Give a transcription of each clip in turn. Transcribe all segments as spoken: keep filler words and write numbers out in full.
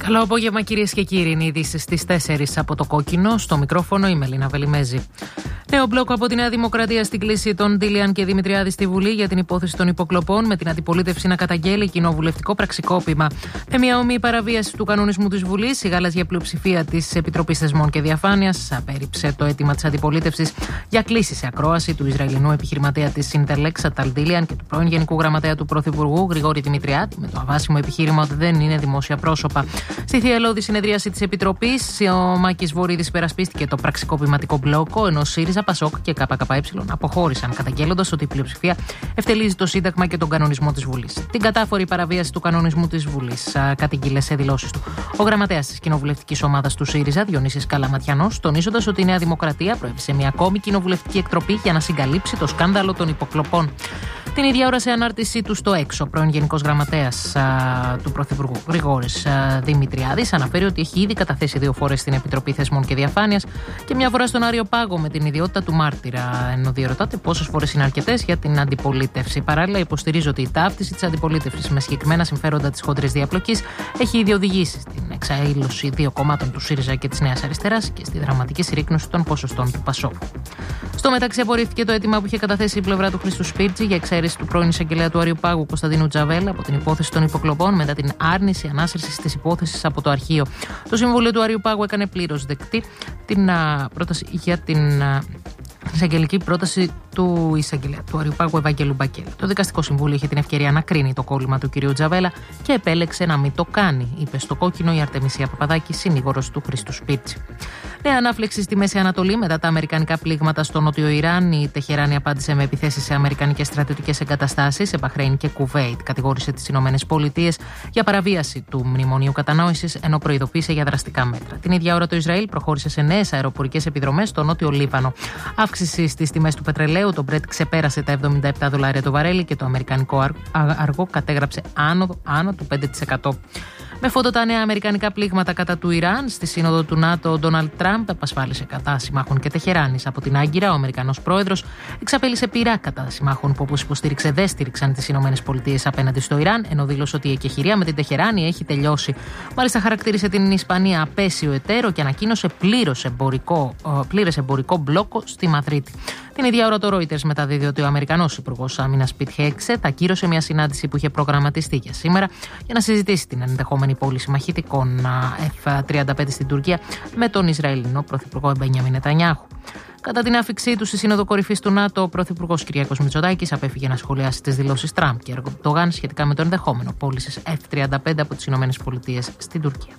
Καλό απόγευμα, κυρίες και κύριοι. Είναι ειδήσεις στις τέσσερις από το Κόκκινο. Στο μικρόφωνο η Μελίνα Βελιμέζη. Νέο μπλόκο από τη Νέα Δημοκρατία στην κλίση των Ντίλιαν και Δημητριάδη στη Βουλή για την υπόθεση των υποκλοπών, με την αντιπολίτευση να καταγγέλει κοινοβουλευτικό πραξικόπημα. Με μια ομοίη παραβίαση του κανονισμού της Βουλής, η γαλάζια πλειοψηφία της Επιτροπής Θεσμών και Διαφάνειας απέρριψε το αίτημα της αντιπολίτευσης για κλίση σε ακρόαση του Ισραηλινού επιχειρηματία της Interlex Ατάλ Ντίλιαν και του πρώην Γενικού Γραμματέα του Πρωθυπουργού Γρηγόρη Δημητριάδη, με το αβάσιμο επιχείρημα ότι δεν είναι δημόσια πρόσωπα. Στη θυελλώδη συνεδρίαση της Επιτροπής, ο Μάκης Βορίδης υπερασπίστηκε το πραξικοπηματικό μπλόκο, ενώ ΣΥΡΙΖΑ, ΠΑΣΟΚ και ΚΚΕ αποχώρησαν, καταγγέλλοντας ότι η πλειοψηφία ευτελίζει το Σύνταγμα και τον κανονισμό της Βουλής. Την κατάφορη παραβίαση του κανονισμού της Βουλής κατήγγειλε σε δηλώσεις του ο γραμματέας της κοινοβουλευτικής ομάδας του ΣΥΡΙΖΑ, Διονύσης Καλαματιανός, τονίζοντας ότι η Νέα Δημοκρατία προέβησε μια ακόμη κοινοβουλευτική εκτροπή για να συγκαλύψει το σκάνδαλο των υποκλοπών. Την ίδια ώρα, σε ανάρτησή του στο Έξω, πρώην Γενικός Γραμματέας α, του Πρωθυπουργού Γρηγόρης α, Δημητριάδης αναφέρει ότι έχει ήδη καταθέσει δύο φορές στην Επιτροπή Θεσμών και Διαφάνειας και μια φορά στον Άριο Πάγο με την ιδιότητα του μάρτυρα. Ενώ διερωτάται πόσες φορές είναι αρκετές για την αντιπολίτευση. Παράλληλα, υποστηρίζει ότι η ταύτιση της αντιπολίτευσης με συγκεκριμένα συμφέροντα της χοντρής διαπλοκής έχει ήδη οδηγήσει στην εξαήλωση δύο κομμάτων του ΣΥΡΙΖΑ και της Νέας Αριστεράς και στη δραματική συρρίκνωση των ποσοστών του ΠΑΣΟΚ. Στο μεταξύ, απορρίφθηκε το αίτημα που είχε καταθέσει η πλευρά του Χρήστου Σπίρτζη για εξαίρεση του πρώην εισαγγελέα του Άριου Πάγου Κωνσταντίνου Τζαβέλα από την υπόθεση των υποκλοπών μετά την άρνηση ανάσυρσης της υπόθεσης από το αρχείο. Το Συμβούλιο του Άριου Πάγου έκανε πλήρως δεκτή την α, πρόταση για την α, εισαγγελική πρόταση του εισαγγελέα του Άριου Πάγου Ευαγγέλου Μπακέλη. Το Δικαστικό Συμβούλιο είχε την ευκαιρία να κρίνει το κόλλημα του κυρίου Τζαβέλα και επέλεξε να μην το κάνει, είπε στο Κόκκινο η Αρτεμισία Παπαδάκη, συνήγορος του Χρήστου Σπίρτζη. Νέα ανάφλεξη στη Μέση Ανατολή μετά τα αμερικανικά πλήγματα στο νότιο Ιράν. Η Τεχεράνη απάντησε με επιθέσεις σε αμερικανικές στρατιωτικές εγκαταστάσεις σε Μπαχρέιν και Κουβέιτ. Κατηγόρησε τις Ηνωμένες Πολιτείες για παραβίαση του μνημονίου κατανόησης, ενώ προειδοποίησε για δραστικά μέτρα. Την ίδια ώρα, το Ισραήλ προχώρησε σε νέες αεροπορικές επιδρομές στο νότιο Λίβανο. Αύξηση στις τιμές του πετρελαίου, το Brent ξεπέρασε τα εβδομήντα επτά δολάρια το βαρέλι και το αμερικανικό αργό κατέγραψε άνω, άνω του πέντε τοις εκατό. Με φόντο τα νέα αμερικανικά πλήγματα κατά του Ιράν, στη σύνοδο του ΝΑΤΟ, ο Ντόναλντ Τραμπ απασφάλισε κατά συμμάχων και Τεχεράνης. Από την Άγκυρα, ο Αμερικανός πρόεδρος εξαπέλυσε πειρά κατά συμμάχων που, όπως υποστήριξε, δεν στήριξαν τις Ηνωμένες Πολιτείες απέναντι στο Ιράν, ενώ δήλωσε ότι η εκεχηρία με την Τεχεράνη έχει τελειώσει. Μάλιστα, χαρακτήρισε την Ισπανία απέσιο εταίρο και ανακοίνωσε πλήρως εμπορικό, πλήρες εμπορικό μπλόκο στη Μαδρίτη. Την ίδια ώρα, το Reuters μεταδίδει ότι ο Αμερικανός Υπουργός Άμυνας Πιτ Χέγκσετ ακύρωσε μια συνάντηση που είχε προγραμματιστεί για σήμερα για να συζητήσει την ενδεχόμενη πώληση μαχητικών εφ τριάντα πέντε στην Τουρκία με τον Ισραηλινό Πρωθυπουργό Μπενιάμιν Νετανιάχου. Κατά την άφιξή του στη Σύνοδο Κορυφής του ΝΑΤΟ, ο Πρωθυπουργός Κυριάκος Μητσοτάκης απέφυγε να σχολιάσει τις δηλώσεις Τραμπ και Ερντογάν σχετικά με το ενδεχόμενο πώλησης εφ τριάντα πέντε από τις ΗΠΑ στην Τουρκία.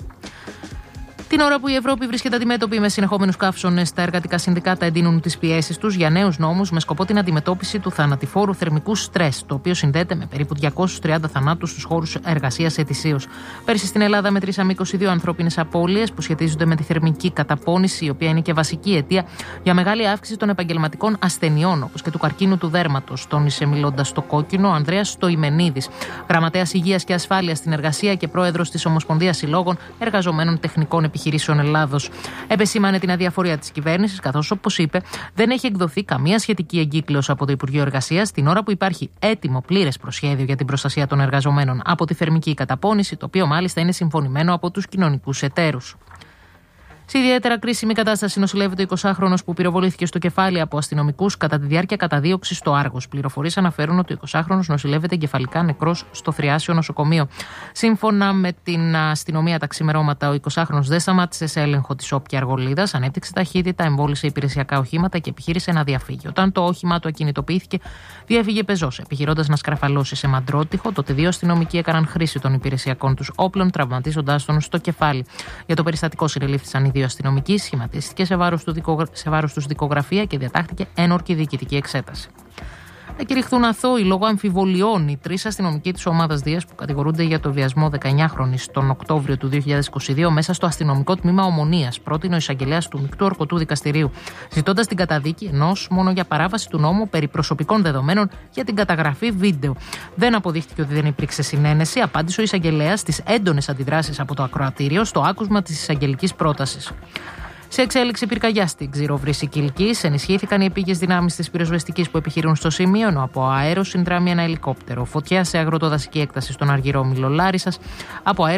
Την ώρα που η Ευρώπη βρίσκεται αντιμέτωπη με συνεχόμενους καύσονες, τα εργατικά συνδικάτα εντείνουν τις πιέσεις τους για νέους νόμους με σκοπό την αντιμετώπιση του θανατηφόρου θερμικού στρες, το οποίο συνδέεται με περίπου διακόσιους τριάντα θανάτους στους χώρους εργασίας ετησίως. Πέρσι στην Ελλάδα μετρήσαμε είκοσι δύο ανθρώπινες απώλειες που σχετίζονται με τη θερμική καταπώνηση, η οποία είναι και βασική αιτία για μεγάλη αύξηση των επαγγελματικών ασθενειών, όπως και του καρκίνου του δέρματος, τόνισε μιλώντας στο Κόκκινο ο Ανδρέας Στοημενίδης, γραμματέας Υγείας και Ασφάλειας στην Εργασία και πρόεδρος της Ομοσπονδίας Συλλόγων Εργαζομένων Τεχνικών Επιχειρήσεων Ελλάδος. Επεσήμανε την αδιαφορία της κυβέρνησης, καθώς, όπως είπε, δεν έχει εκδοθεί καμία σχετική εγκύκλεως από το Υπουργείο Εργασίας, την ώρα που υπάρχει έτοιμο πλήρες προσχέδιο για την προστασία των εργαζομένων από τη θερμική καταπώνηση, το οποίο μάλιστα είναι συμφωνημένο από τους κοινωνικούς εταίρους. Σε ιδιαίτερα κρίσιμη κατάσταση νοσηλεύεται ο εικοσάχρονος που πυροβολήθηκε στο κεφάλι από αστυνομικούς κατά τη διάρκεια καταδίωξης στο Άργος. Πληροφορίες αναφέρουν ότι ο εικοσάχρονος νοσηλεύεται εγκεφαλικά νεκρός στο Θριάσιο νοσοκομείο. Σύμφωνα με την αστυνομία, τα ξημερώματα, ο εικοσάχρονος δεν σταμάτησε σε έλεγχο της όποια αργολίδας, ανέπτυξε ταχύτητα, εμβόλυσε υπηρεσιακά οχήματα και επιχείρησε να διαφύγει. Όταν το όχημά του ακινητοποιήθηκε, διέφυγε πεζός, επιχειρώντας να σκραφαλώσει σε μαντρότυχο. Τότε δύο αστυνομικοί έκαναν χρήση των υπηρεσιακών τους όπλων, τραυματίζοντάς τον στο κεφάλι. Για το περιστατικό συνελήφθησαν οι δύο αστυνομικοί, σχηματίστηκε σε βάρος του δικογρα... τους δικογραφία και διατάχθηκε ένορκη διοικητική εξέταση. Θα κηρυχθούν αθώοι λόγω αμφιβολιών οι τρεις αστυνομικοί της ομάδας Δίας που κατηγορούνται για το βιασμό δεκαεννιάχρονης τον Οκτώβριο του δύο χιλιάδες είκοσι δύο μέσα στο αστυνομικό τμήμα Ομονίας, πρότεινε ο εισαγγελέας του Μεικτού Ορκωτού Δικαστηρίου, ζητώντας την καταδίκη ενός μόνο για παράβαση του νόμου περί προσωπικών δεδομένων για την καταγραφή βίντεο. Δεν αποδείχτηκε ότι δεν υπήρξε συνένεση, απάντησε ο εισαγγελέας στις έντονες αντιδράσεις από το ακροατήριο στο άκουσμα της εισαγγελικής πρότασης. Σε εξέλιξη πυρκαγιά στην Ξηροβρύση Κιλκής, ενισχύθηκαν οι επίγειες δυνάμεις της πυροσβεστικής που επιχειρούν στο σημείο, ενώ από αέρο συνδράμει ένα ελικόπτερο. Φωτιά σε αγροτοδασική έκταση στον Αργυρόμιλο Λάρισσας. Από